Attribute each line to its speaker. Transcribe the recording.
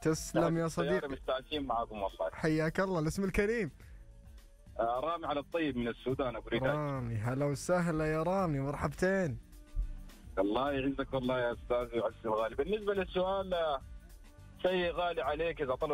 Speaker 1: تسلم يا صديقي.
Speaker 2: مستانسين معكم والله.
Speaker 1: حياك الله. الاسم الكريم؟
Speaker 2: رامي على الطيب من السودان ابو ريداج.
Speaker 1: رامي، هلا وسهلا يا رامي، مرحبتين.
Speaker 2: الله يعزك والله يا استاذ ويعز الغالي. بالنسبه للسؤال، شيء غالي عليك اذا طلب